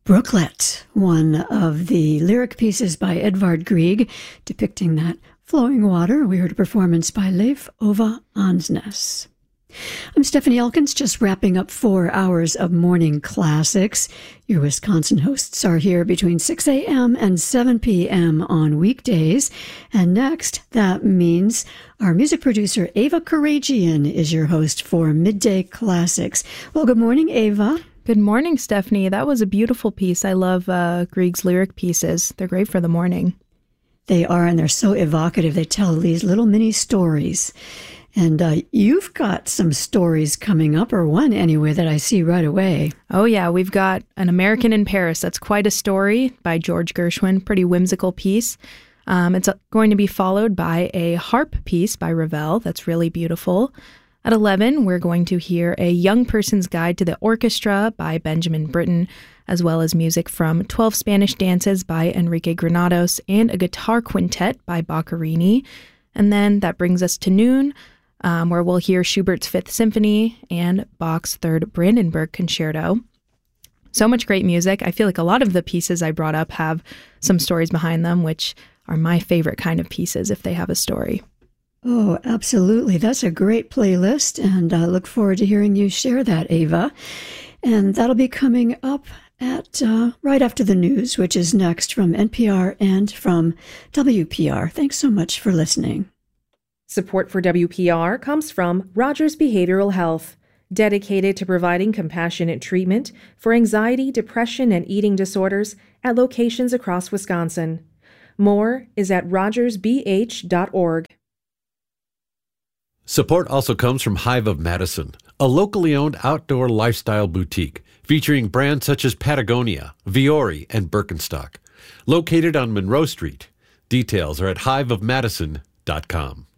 Brooklet, one of the lyric pieces by Edvard Grieg depicting that flowing water. We heard a performance by Leif Ove Ansnes. I'm Stephanie Elkins, just wrapping up 4 hours of morning classics. Your Wisconsin hosts are here between 6 a.m. and 7 p.m. on weekdays. And next, that means our music producer, Ava Karagian, is your host for Midday Classics. Well, good morning, Ava. Good morning, Stephanie. That was a beautiful piece. I love Grieg's lyric pieces. They're great for the morning. They are, and they're so evocative. They tell these little mini stories. And you've got some stories coming up, or one anyway, that I see right away. Oh, yeah. We've got An American in Paris. That's quite a story by George Gershwin. Pretty whimsical piece. It's going to be followed by a harp piece by Ravel. That's really beautiful. At 11, we're going to hear A Young Person's Guide to the Orchestra by Benjamin Britten, as well as music from 12 Spanish Dances by Enrique Granados and a guitar quintet by Boccherini. And then that brings us to noon, where we'll hear Schubert's Fifth Symphony and Bach's Third Brandenburg Concerto. So much great music. I feel like a lot of the pieces I brought up have some stories behind them, which are my favorite kind of pieces if they have a story. Oh, absolutely. That's a great playlist, and I look forward to hearing you share that, Ava. And that'll be coming up at right after the news, which is next from NPR and from WPR. Thanks so much for listening. Support for WPR comes from Rogers Behavioral Health, dedicated to providing compassionate treatment for anxiety, depression, and eating disorders at locations across Wisconsin. More is at rogersbh.org. Support also comes from Hive of Madison, a locally owned outdoor lifestyle boutique featuring brands such as Patagonia, Viore, and Birkenstock. Located on Monroe Street. Details are at hiveofmadison.com.